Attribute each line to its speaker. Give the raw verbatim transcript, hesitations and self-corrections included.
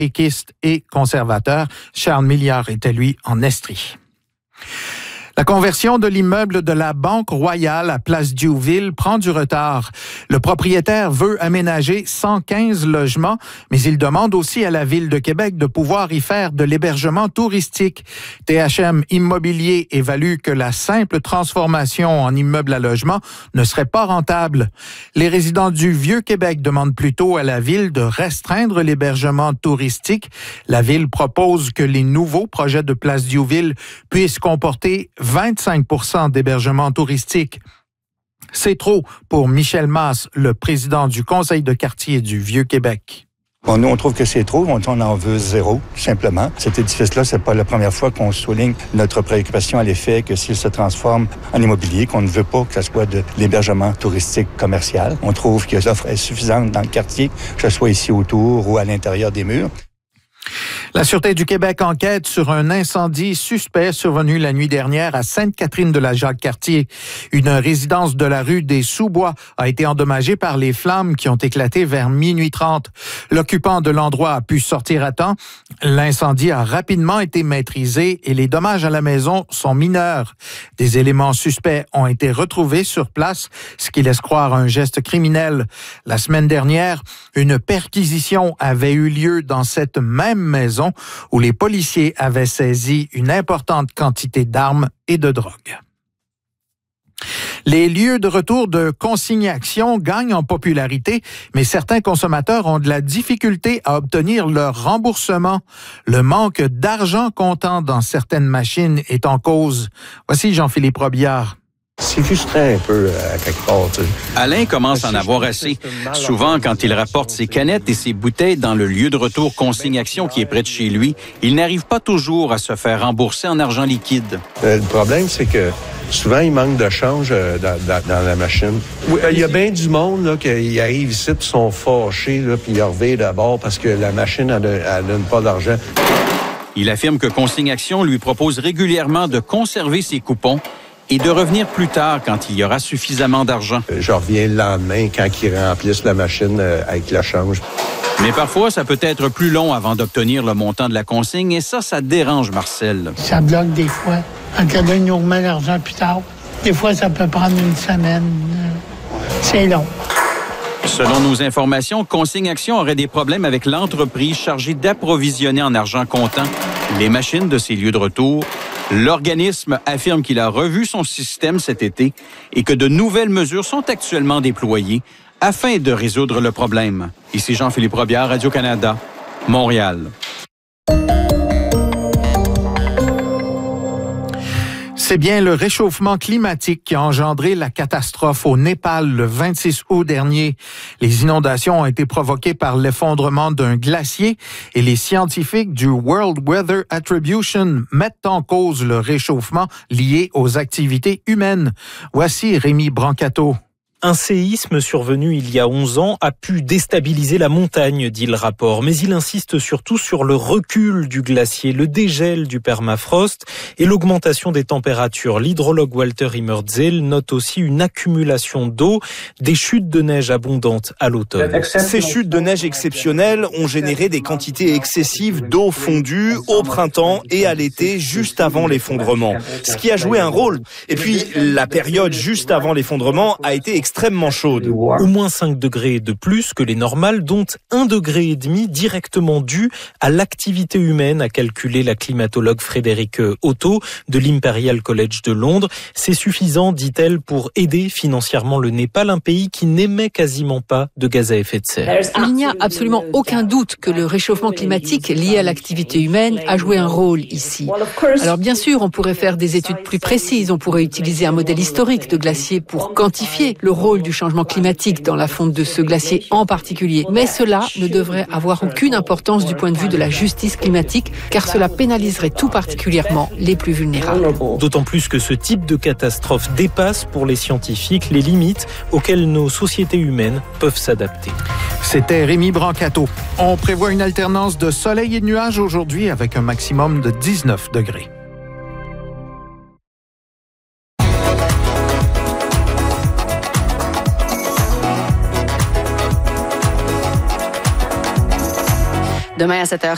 Speaker 1: péquiste et conservateur. Charles Milliard était, lui, en Estrie. La conversion de l'immeuble de la Banque Royale à Place Diouville prend du retard. Le propriétaire veut aménager cent quinze logements, mais il demande aussi à la Ville de Québec de pouvoir y faire de l'hébergement touristique. T H M Immobilier évalue que la simple transformation en immeuble à logement ne serait pas rentable. Les résidents du Vieux-Québec demandent plutôt à la Ville de restreindre l'hébergement touristique. La Ville propose que les nouveaux projets de Place Diouville puissent comporter vingt-cinq pour cent d'hébergement touristique. C'est trop pour Michel Masse, le président du conseil de quartier du Vieux-Québec.
Speaker 2: Bon, nous, on trouve que c'est trop. On, on en veut zéro, tout simplement. Cet édifice-là, c'est pas la première fois qu'on souligne notre préoccupation à l'effet que s'il se transforme en immobilier, qu'on ne veut pas que ce soit de l'hébergement touristique commercial. On trouve que l'offre est suffisante dans le quartier, que ce soit ici autour ou à l'intérieur des murs.
Speaker 1: La Sûreté du Québec enquête sur un incendie suspect survenu la nuit dernière à Sainte-Catherine-de-la-Jacques-Cartier. Une résidence de la rue des Sous-Bois a été endommagée par les flammes qui ont éclaté vers minuit trente. L'occupant de l'endroit a pu sortir à temps. L'incendie a rapidement été maîtrisé et les dommages à la maison sont mineurs. Des éléments suspects ont été retrouvés sur place, ce qui laisse croire un geste criminel. La semaine dernière, une perquisition avait eu lieu dans cette même maison où les policiers avaient saisi une importante quantité d'armes et de drogue. Les lieux de retour de consignation gagnent en popularité, mais certains consommateurs ont de la difficulté à obtenir leur remboursement. Le manque d'argent comptant dans certaines machines est en cause. Voici Jean-Philippe Robillard.
Speaker 3: C'est frustrant un peu à quelque part. Tu sais.
Speaker 4: Alain commence à en avoir assez. Souvent, quand il rapporte ses canettes et ses bouteilles dans le lieu de retour consignation qui est près de chez lui, il n'arrive pas toujours à se faire rembourser en argent liquide.
Speaker 3: Euh, le problème, c'est que souvent, il manque de change euh, dans, dans, dans la machine. Oui, il y a bien du monde là, qui arrive ici, puis sont fâchés, là, puis ils reviennent d'abord parce que la machine, elle ne donne pas d'argent.
Speaker 4: Il affirme que Consignation lui propose régulièrement de conserver ses coupons et de revenir plus tard quand il y aura suffisamment d'argent.
Speaker 3: Je reviens le lendemain quand ils remplissent la machine avec le change.
Speaker 4: Mais parfois, ça peut être plus long avant d'obtenir le montant de la consigne et ça, ça dérange Marcel.
Speaker 5: Ça bloque des fois. En cas d'un, ils nous remet l'argent plus tard. Des fois, ça peut prendre une semaine. C'est long.
Speaker 4: Selon nos informations, Consignation aurait des problèmes avec l'entreprise chargée d'approvisionner en argent comptant les machines de ces lieux de retour. L'organisme affirme qu'il a revu son système cet été et que de nouvelles mesures sont actuellement déployées afin de résoudre le problème. Ici Jean-Philippe Robillard, Radio-Canada, Montréal.
Speaker 1: C'est bien le réchauffement climatique qui a engendré la catastrophe au Népal le vingt-six août dernier. Les inondations ont été provoquées par l'effondrement d'un glacier et les scientifiques du World Weather Attribution mettent en cause le réchauffement lié aux activités humaines. Voici Rémi Brancato.
Speaker 6: Un séisme survenu il y a onze ans a pu déstabiliser la montagne, dit le rapport. Mais il insiste surtout sur le recul du glacier, le dégel du permafrost et l'augmentation des températures. L'hydrologue Walter Immerzel note aussi une accumulation d'eau, des chutes de neige abondantes à l'automne.
Speaker 7: Ces chutes de neige exceptionnelles ont généré des quantités excessives d'eau fondue au printemps et à l'été, juste avant l'effondrement. Ce qui a joué un rôle. Et puis, la période juste avant l'effondrement a été extrêmement extrêmement chaude.
Speaker 6: Au moins cinq degrés de plus que les normales, dont un degré et demi directement dû à l'activité humaine, a calculé la climatologue Frédéric Otto de l'Imperial College de Londres. C'est suffisant, dit-elle, pour aider financièrement le Népal, un pays qui n'émet quasiment pas de gaz à effet de serre.
Speaker 8: Il n'y a absolument aucun doute que le réchauffement climatique lié à l'activité humaine a joué un rôle ici. Alors bien sûr, on pourrait faire des études plus précises, on pourrait utiliser un modèle historique de glacier pour quantifier le rôle du changement climatique dans la fonte de ce glacier en particulier. Mais cela ne devrait avoir aucune importance du point de vue de la justice climatique, car cela pénaliserait tout particulièrement les plus vulnérables.
Speaker 6: D'autant plus que ce type de catastrophe dépasse pour les scientifiques les limites auxquelles nos sociétés humaines peuvent s'adapter.
Speaker 1: C'était Rémi Brancato. On prévoit une alternance de soleil et de nuages aujourd'hui avec un maximum de dix-neuf degrés.
Speaker 9: Demain à sept heures.